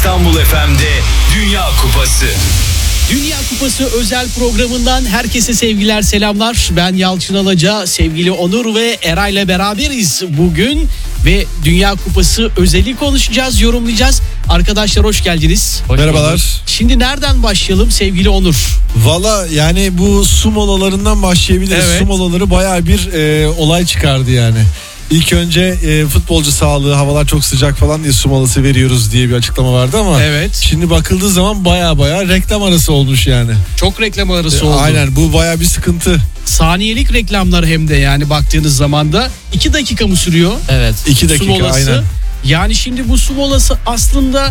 İstanbul FM'de Dünya Kupası. Dünya Kupası özel programından herkese sevgiler, selamlar. Ben Yalçın Alaca, sevgili Onur ve Eray'la beraberiz bugün ve Dünya Kupası özeli konuşacağız, yorumlayacağız. Arkadaşlar hoş geldiniz. Merhabalar. Şimdi nereden başlayalım sevgili Onur? Valla yani bu su molalarından başlayabiliriz. Evet. Su molaları bayağı bir olay çıkardı yani. İlk önce futbolcu sağlığı, havalar çok sıcak falan diye su molası veriyoruz diye bir açıklama vardı ama Evet. şimdi bakıldığı zaman bayağı reklam arası olmuş yani. Çok reklam arası oldu. Aynen, bu bayağı bir sıkıntı. Saniyelik reklamlar hem de, yani baktığınız zaman da 2 dakika mı sürüyor? Evet. 2 Su dakika molası. aynen. Yani şimdi bu su molası aslında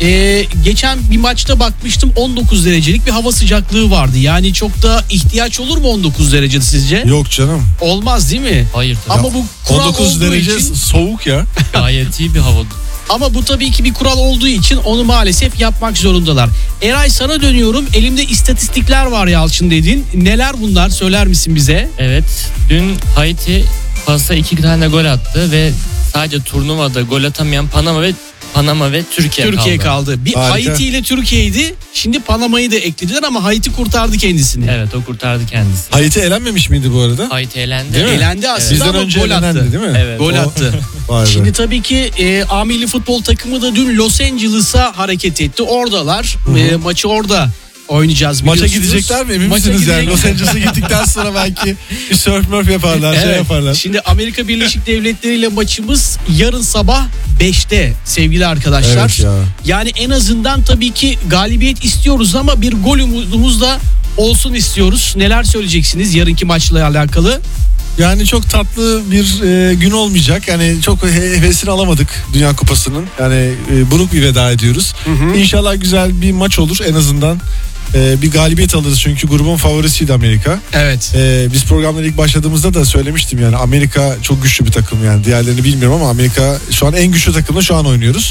geçen bir maçta bakmıştım, 19 derecelik bir hava sıcaklığı vardı. Yani çok da ihtiyaç olur mu 19 derecede sizce? Yok canım. Olmaz değil mi? Hayır tabii. Ama bu kural 19 olduğu derece için, soğuk ya. Gayet iyi bir hava. ama bu tabii ki bir kural olduğu için onu maalesef yapmak zorundalar. Eray, sana dönüyorum. Elimde istatistikler var Yalçın dedin. Neler bunlar, söyler misin bize? Evet. Dün Haiti pasta 2 tane gol attı ve sadece turnuvada gol atamayan Panama ve Türkiye kaldı. Bir Harika. Haiti ile Türkiye'ydi. Şimdi Panama'yı da eklediler ama Haiti kurtardı kendisini. Evet, o kurtardı kendisi. Haiti elenmemiş miydi bu arada? Haiti elendi. Değil mi? Elendi aslında Bizden ama önce gol attı. elendi değil mi? Evet. Gol attı. Vay be. Şimdi tabii ki A milli futbol takımı da dün Los Angeles'a hareket etti. Oradalar. Maçı orada oynayacağız Maça biliyorsunuz. gidecekler mi? Emin Maça misiniz yani? gidecek- Los Angeles'a gittikten sonra belki bir surf murf yaparlar, şey Evet. yaparlar. Şimdi Amerika Birleşik Devletleri ile maçımız yarın sabah 5'te sevgili arkadaşlar. Evet ya. Yani en azından tabii ki galibiyet istiyoruz ama bir gol umudumuz da olsun istiyoruz. Neler söyleyeceksiniz yarınki maçla alakalı? Yani çok tatlı bir gün olmayacak. Yani çok hevesini alamadık Dünya Kupası'nın. Yani buruk bir veda ediyoruz. İnşallah güzel bir maç olur en azından. Bir galibiyet alırız çünkü grubun favorisiydi Amerika. Evet. Biz programlara ilk başladığımızda da söylemiştim yani Amerika çok güçlü bir takım yani. Diğerlerini bilmiyorum ama Amerika şu an en güçlü takımla şu an oynuyoruz.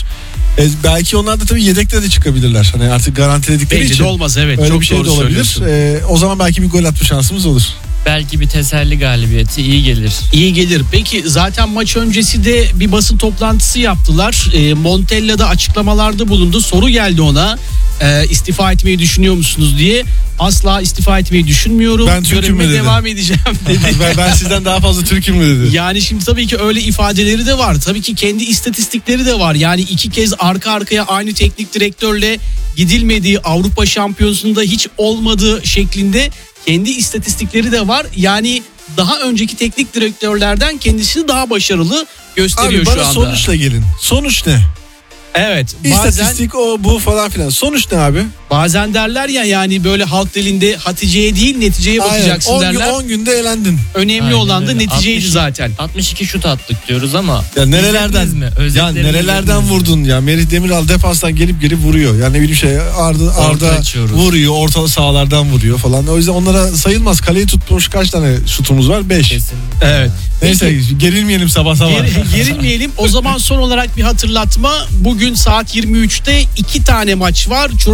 Belki onlar da tabii yedekte de çıkabilirler. Hani artık garantiledikleri Bence için. de olmaz, evet. Öyle Çok bir şey doğru de olabilir. söylüyorsun. O zaman belki bir gol atma şansımız olur. Belki bir teselli galibiyeti iyi gelir. İyi gelir. Peki zaten maç öncesi de bir basın toplantısı yaptılar. Montella da açıklamalarda bulundu. Soru geldi ona. İstifa etmeyi düşünüyor musunuz diye. Asla istifa etmeyi düşünmüyorum. Ben Türk'üm Görevime mü dedi. devam edeceğim dedi. ben sizden daha fazla Türk'üm mü dedi. Yani şimdi tabii ki öyle ifadeleri de var. Tabii ki kendi istatistikleri de var. Yani 2 kez arka arkaya aynı teknik direktörle gidilmediği, Avrupa Şampiyonası'nda hiç olmadığı şeklinde kendi istatistikleri de var. Yani daha önceki teknik direktörlerden kendisini daha başarılı gösteriyor Abi şu bana anda. sonuçla gelin. Sonuç ne? Evet. Bazen İstatistik o bu falan filan. Sonuç ne abi? derler ya, yani böyle halk dilinde Hatice'ye değil neticeye bakacaksın 10 derler. 10 günde elendin. Önemli Aynen olan da öyle. neticeydi 60 zaten. 62 şut attık diyoruz ama. Ya nerelerden? İzlediniz mi? Ya Özetlerini nerelerden izlediniz mi? vurdun ya? Merih Demiral defanstan gelip vuruyor. Yani ne bileyim şey Arda açıyoruz. vuruyor, orta sahalardan vuruyor falan. O yüzden onlara sayılmaz. Kaleyi tutmuş kaç tane şutumuz var? 5. Kesinlikle. Evet. Neyse gerilmeyelim sabah. Gerilmeyelim. O zaman son olarak bir hatırlatma. Bugün saat 23'te 2 tane maç var.